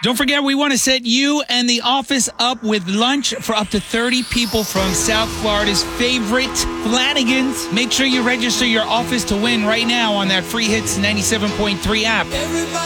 Don't forget, we want to set you and the office up with lunch for up to 30 people from South Florida's favorite Flanagan's. Make sure you register your office to win right now on that Free Hits 97.3 app.